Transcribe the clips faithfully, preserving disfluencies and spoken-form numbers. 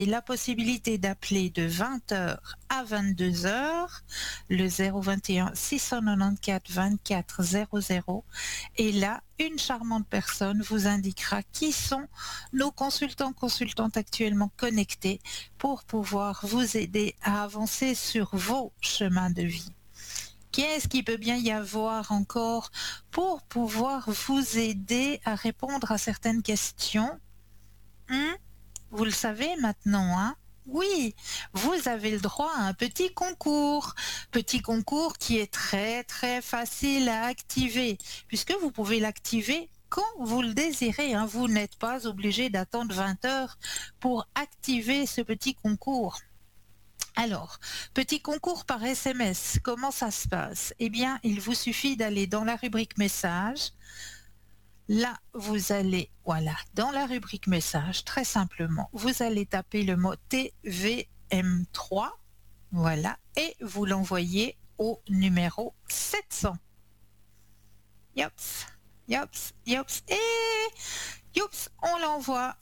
la possibilité d'appeler de vingt heures à vingt-deux heures le zéro vingt et un six cent quatre-vingt-quatorze vingt-quatre zéro zéro et là, une charmante personne vous indiquera qui sont nos consultants consultantes actuellement connectés pour pouvoir vous aider à avancer sur vos chemins de vie. Qu'est-ce qu'il peut bien y avoir encore pour pouvoir vous aider à répondre à certaines questions? Hum Vous le savez maintenant, hein? Oui, vous avez le droit à un petit concours. Petit concours qui est très très facile à activer, puisque vous pouvez l'activer quand vous le désirez, hein. Vous n'êtes pas obligé d'attendre vingt heures pour activer ce petit concours. Alors, petit concours par S M S, comment ça se passe? Eh bien, il vous suffit d'aller dans la rubrique message. Là, vous allez, voilà, dans la rubrique message, très simplement, vous allez taper le mot T V M trois, voilà, et vous l'envoyez au numéro sept cents. Yops, yops, yops, et yops, on l'envoie.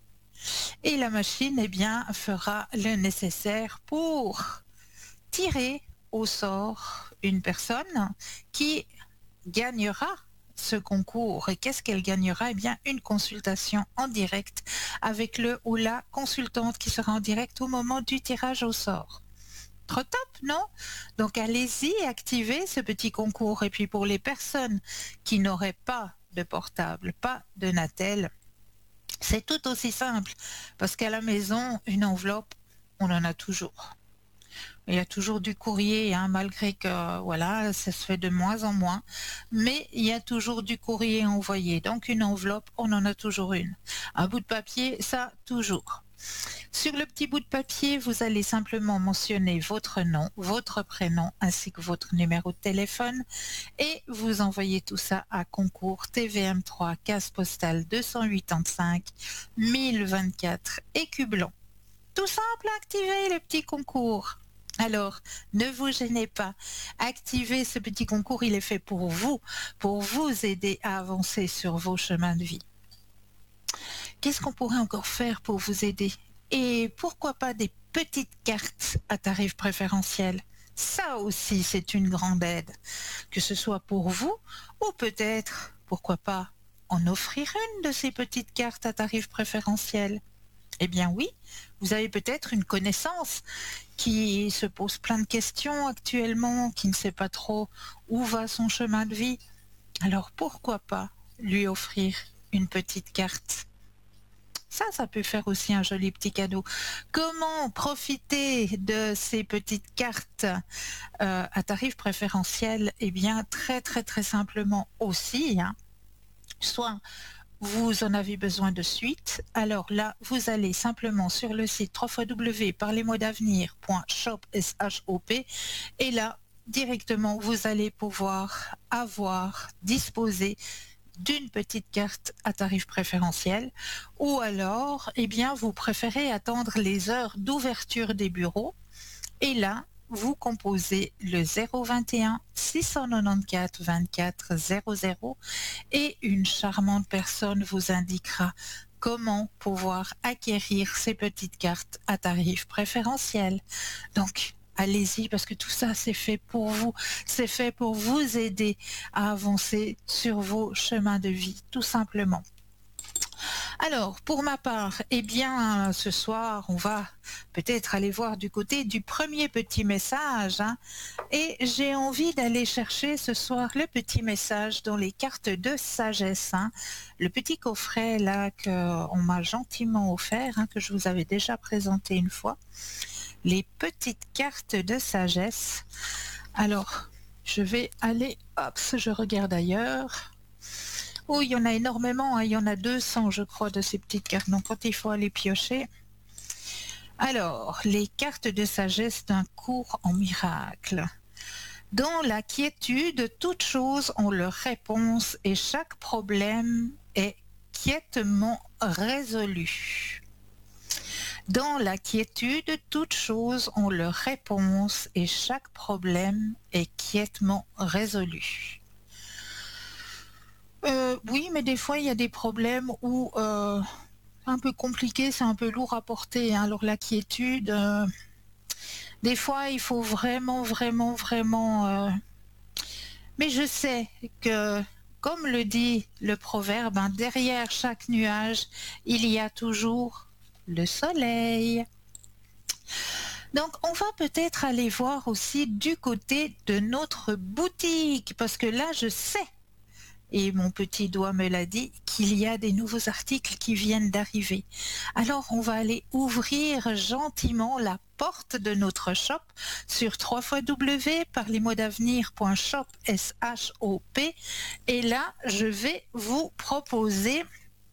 Et la machine, eh bien, fera le nécessaire pour tirer au sort une personne qui gagnera ce concours. Et qu'est-ce qu'elle gagnera? Eh bien, une consultation en direct avec le ou la consultante qui sera en direct au moment du tirage au sort. Trop top, non? Donc allez-y, activez ce petit concours. Et puis pour les personnes qui n'auraient pas de portable, pas de Natel, c'est tout aussi simple, parce qu'à la maison, une enveloppe, on en a toujours. Il y a toujours du courrier, hein, malgré que voilà, ça se fait de moins en moins, mais il y a toujours du courrier envoyé. Donc une enveloppe, on en a toujours une. Un bout de papier, ça, toujours. Sur le petit bout de papier, vous allez simplement mentionner votre nom, votre prénom, ainsi que votre numéro de téléphone, et vous envoyez tout ça à concours T V M trois, case postale deux cent quatre-vingt-cinq mille vingt-quatre, Écublon. Tout simple à activer le petit concours. Alors, ne vous gênez pas. Activez ce petit concours, il est fait pour vous, pour vous aider à avancer sur vos chemins de vie. Qu'est-ce qu'on pourrait encore faire pour vous aider? Et pourquoi pas des petites cartes à tarif préférentiel? Ça aussi, c'est une grande aide. Que ce soit pour vous ou peut-être, pourquoi pas, en offrir une de ces petites cartes à tarif préférentiel. Eh bien oui, vous avez peut-être une connaissance qui se pose plein de questions actuellement, qui ne sait pas trop où va son chemin de vie. Alors pourquoi pas lui offrir une petite carte? Ça, ça peut faire aussi un joli petit cadeau. Comment profiter de ces petites cartes euh, à tarif préférentiel? Eh bien, très très très simplement aussi, hein. Soit vous en avez besoin de suite, alors là, vous allez simplement sur le site w w w point parlez-moi d'avenir point shop et là, directement, vous allez pouvoir avoir, disposer d'une petite carte à tarif préférentiel, ou alors, eh bien, vous préférez attendre les heures d'ouverture des bureaux, et là, vous composez le zéro vingt et un six cent quatre-vingt-quatorze vingt-quatre zéro zéro et une charmante personne vous indiquera comment pouvoir acquérir ces petites cartes à tarif préférentiel. Donc, allez-y parce que tout ça c'est fait pour vous, c'est fait pour vous aider à avancer sur vos chemins de vie, tout simplement. Alors, pour ma part, eh bien, ce soir, on va peut-être aller voir du côté du premier petit message, hein, et j'ai envie d'aller chercher ce soir le petit message dans les cartes de sagesse, hein, le petit coffret là qu'on m'a gentiment offert, hein, que je vous avais déjà présenté une fois, les petites cartes de sagesse. Alors, je vais aller, hop, je regarde ailleurs. Oh, il y en a énormément, hein. Il y en a deux cents, je crois, de ces petites cartes. Donc, quand il faut aller piocher. Alors, les cartes de sagesse d'un cours en miracle. Dans la quiétude, toutes choses ont leur réponse et chaque problème est quiètement résolu. Dans la quiétude, toutes choses ont leur réponse et chaque problème est quiètement résolu. Euh, oui, mais des fois, il y a des problèmes où euh, un peu compliqué, c'est un peu lourd à porter, hein. Alors la quiétude, euh, des fois il faut vraiment, vraiment, vraiment... euh, Mais je sais que, comme le dit le proverbe, hein, derrière chaque nuage, il y a toujours le soleil. Donc, on va peut-être aller voir aussi du côté de notre boutique, parce que là, je sais, et mon petit doigt me l'a dit, qu'il y a des nouveaux articles qui viennent d'arriver. Alors, on va aller ouvrir gentiment la porte de notre shop sur w w w point parlez moi d'avenir point shop, S H O P, et là, je vais vous proposer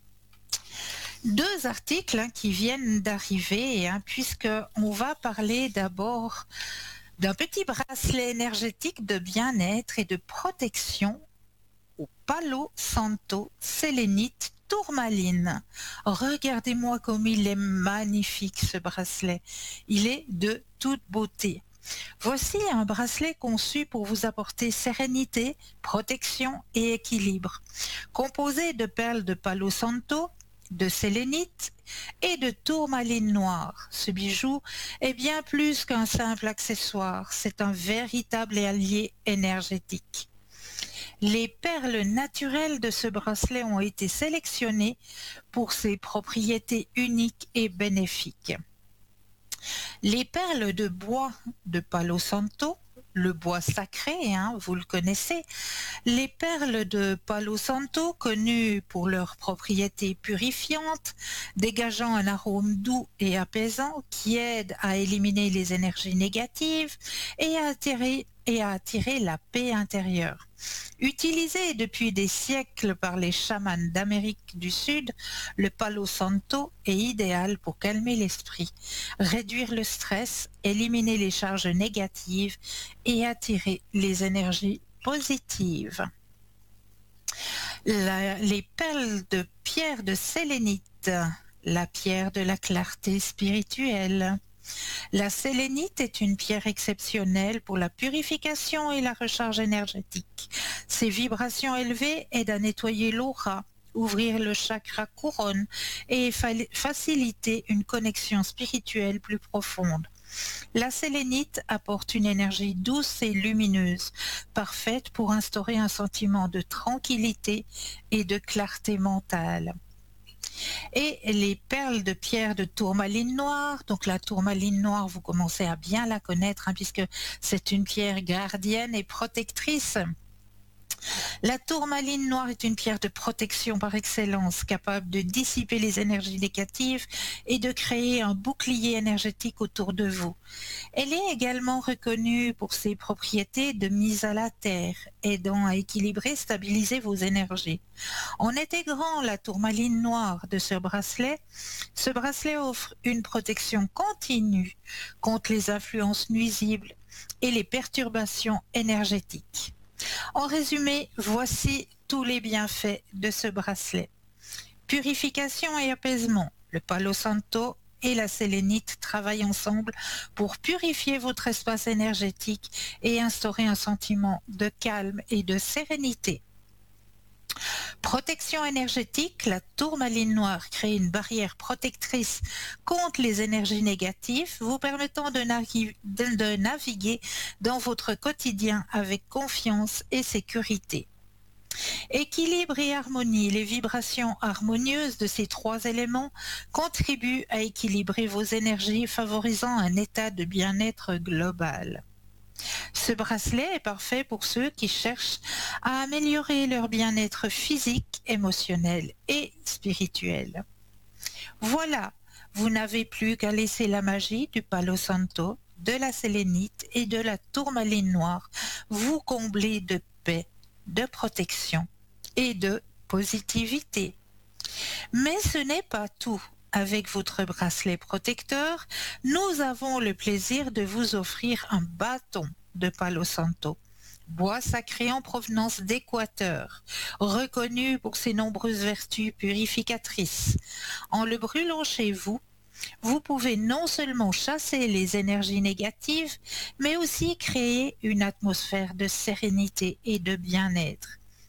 deux articles, hein, qui viennent d'arriver, hein, puisqu'on va parler d'abord d'un petit bracelet énergétique de bien-être et de protection au Palo Santo sélénite tourmaline. Regardez-moi comme il est magnifique, ce bracelet. Il est de toute beauté. Voici un bracelet conçu pour vous apporter sérénité, protection et équilibre. Composé de perles de Palo Santo, de sélénite et de tourmaline noire. Ce bijou est bien plus qu'un simple accessoire, c'est un véritable allié énergétique. Les perles naturelles de ce bracelet ont été sélectionnées pour ses propriétés uniques et bénéfiques. Les perles de bois de Palo Santo, le bois sacré, hein, vous le connaissez, les perles de Palo Santo, connues pour leurs propriétés purifiantes, dégageant un arôme doux et apaisant qui aide à éliminer les énergies négatives et à attirer, et à attirer la paix intérieure. Utilisé depuis des siècles par les chamans d'Amérique du Sud, le Palo Santo est idéal pour calmer l'esprit, réduire le stress, éliminer les charges négatives et attirer les énergies positives. La, les perles de pierre de sélénite, la pierre de la clarté spirituelle. La sélénite est une pierre exceptionnelle pour la purification et la recharge énergétique. Ses vibrations élevées aident à nettoyer l'aura, ouvrir le chakra couronne et faciliter une connexion spirituelle plus profonde. La sélénite apporte une énergie douce et lumineuse, parfaite pour instaurer un sentiment de tranquillité et de clarté mentale. Et les perles de pierre de tourmaline noire, donc la tourmaline noire, vous commencez à bien la connaître, hein, puisque c'est une pierre gardienne et protectrice. La tourmaline noire est une pierre de protection par excellence, capable de dissiper les énergies négatives et de créer un bouclier énergétique autour de vous. Elle est également reconnue pour ses propriétés de mise à la terre, aidant à équilibrer et stabiliser vos énergies. En intégrant la tourmaline noire de ce bracelet, ce bracelet offre une protection continue contre les influences nuisibles et les perturbations énergétiques. En résumé, voici tous les bienfaits de ce bracelet. Purification et apaisement. Le Palo Santo et la sélénite travaillent ensemble pour purifier votre espace énergétique et instaurer un sentiment de calme et de sérénité. Protection énergétique, la tourmaline noire crée une barrière protectrice contre les énergies négatives, vous permettant de, naviguer, de, de naviguer dans votre quotidien avec confiance et sécurité. Équilibre et harmonie, les vibrations harmonieuses de ces trois éléments contribuent à équilibrer vos énergies, favorisant un état de bien-être global. Ce bracelet est parfait pour ceux qui cherchent à améliorer leur bien-être physique, émotionnel et spirituel. Voilà, vous n'avez plus qu'à laisser la magie du Palo Santo, de la sélénite et de la tourmaline noire vous combler de paix, de protection et de positivité. Mais ce n'est pas tout. Avec votre bracelet protecteur, nous avons le plaisir de vous offrir un bâton de Palo Santo, bois sacré en provenance d'Équateur, reconnu pour ses nombreuses vertus purificatrices. En le brûlant chez vous, vous pouvez non seulement chasser les énergies négatives, mais aussi créer une atmosphère de sérénité et de bien-être.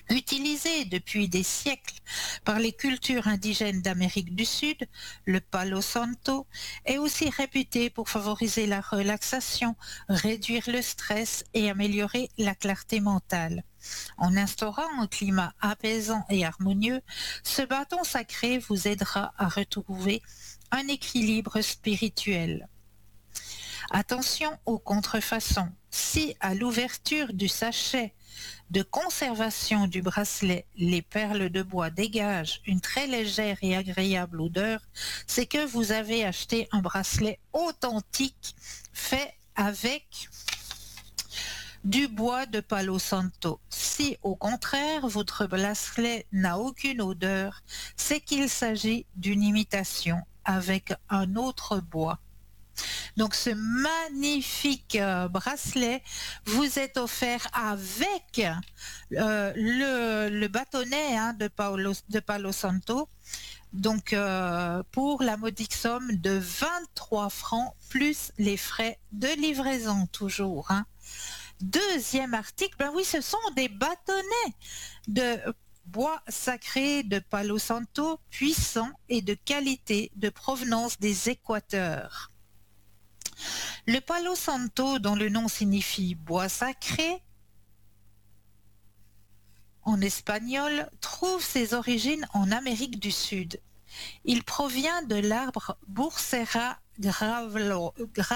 Utilisé depuis des siècles par les cultures indigènes d'Amérique du Sud, le Palo Santo est aussi réputé pour favoriser la relaxation, réduire le stress et améliorer la clarté mentale. En instaurant un climat apaisant et harmonieux, ce bâton sacré vous aidera à retrouver un équilibre spirituel. Attention aux contrefaçons. Si à l'ouverture du sachet de conservation du bracelet, les perles de bois dégagent une très légère et agréable odeur, c'est que vous avez acheté un bracelet authentique fait avec du bois de Palo Santo. Si au contraire votre bracelet n'a aucune odeur, c'est qu'il s'agit d'une imitation avec un autre bois. Donc ce magnifique euh, bracelet vous est offert avec euh, le, le bâtonnet hein, de, Paolo, de Palo Santo, donc euh, pour la modique somme de vingt-trois francs plus les frais de livraison toujours. Hein. Deuxième article, ben oui, ce sont des bâtonnets de bois sacré de Palo Santo, puissants et de qualité de provenance des Équateurs. Le Palo Santo, dont le nom signifie bois sacré, en espagnol, trouve ses origines en Amérique du Sud. Il provient de l'arbre Bursera graveolens.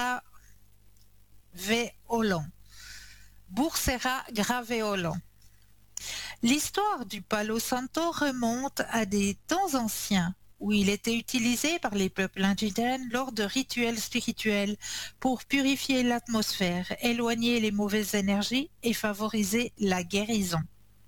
Bursera graveolens. L'histoire du Palo Santo remonte à des temps anciens, où il était utilisé par les peuples indigènes lors de rituels spirituels pour purifier l'atmosphère, éloigner les mauvaises énergies et favoriser la guérison.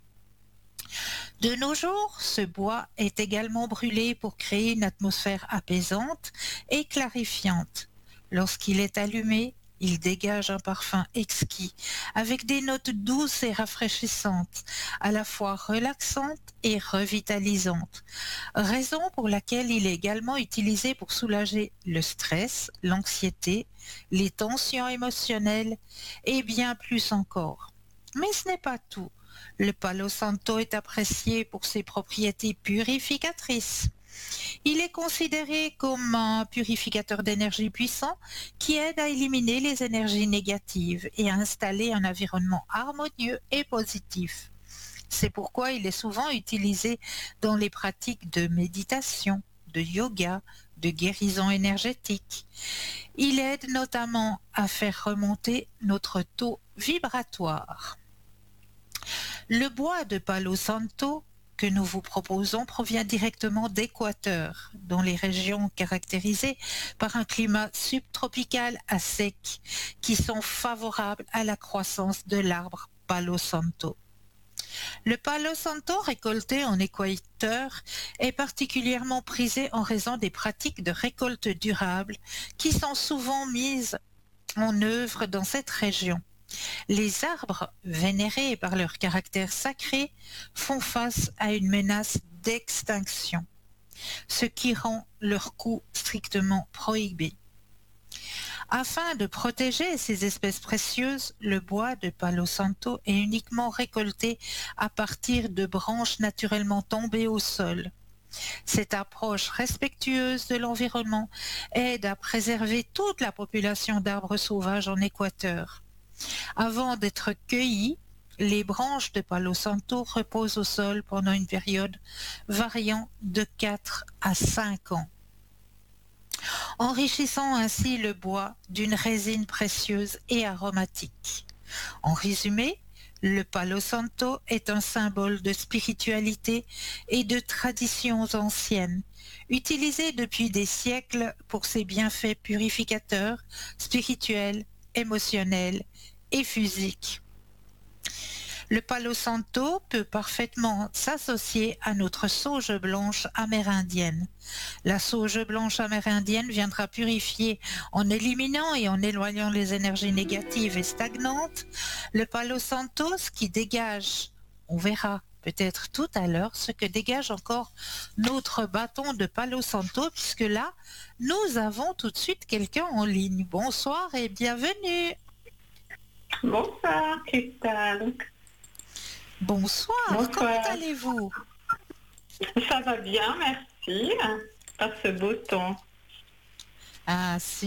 De nos jours, ce bois est également brûlé pour créer une atmosphère apaisante et clarifiante. Lorsqu'il est allumé, il dégage un parfum exquis, avec des notes douces et rafraîchissantes, à la fois relaxantes et revitalisantes, raison pour laquelle il est également utilisé pour soulager le stress, l'anxiété, les tensions émotionnelles et bien plus encore. Mais ce n'est pas tout. Le Palo Santo est apprécié pour ses propriétés purificatrices. Il est considéré comme un purificateur d'énergie puissant qui aide à éliminer les énergies négatives et à installer un environnement harmonieux et positif. C'est pourquoi il est souvent utilisé dans les pratiques de méditation, de yoga, de guérison énergétique. Il aide notamment à faire remonter notre taux vibratoire. Le bois de Palo Santo que nous vous proposons provient directement d'Équateur, dans les régions caractérisées par un climat subtropical à sec, qui sont favorables à la croissance de l'arbre Palo Santo. Le Palo Santo récolté en Équateur est particulièrement prisé en raison des pratiques de récolte durable qui sont souvent mises en œuvre dans cette région. Les arbres, vénérés par leur caractère sacré, font face à une menace d'extinction, ce qui rend leur coût strictement prohibé. Afin de protéger ces espèces précieuses, le bois de Palo Santo est uniquement récolté à partir de branches naturellement tombées au sol. Cette approche respectueuse de l'environnement aide à préserver toute la population d'arbres sauvages en Équateur. Avant d'être cueillies, les branches de Palo Santo reposent au sol pendant une période variant de quatre à cinq ans, enrichissant ainsi le bois d'une résine précieuse et aromatique. En résumé, le Palo Santo est un symbole de spiritualité et de traditions anciennes, utilisé depuis des siècles pour ses bienfaits purificateurs, spirituels, émotionnels et physiques. Le Palo Santo peut parfaitement s'associer à notre sauge blanche amérindienne. La sauge blanche amérindienne viendra purifier en éliminant et en éloignant les énergies négatives et stagnantes. Le Palo Santo, ce qui dégage, on verra peut-être tout à l'heure, ce que dégage encore notre bâton de Palo Santo, puisque là, nous avons tout de suite quelqu'un en ligne. Bonsoir et bienvenue. Bonsoir, Cristal. Bonsoir, comment Bonsoir. allez-vous? Ça va bien, merci. Par ce beau temps. Ah, si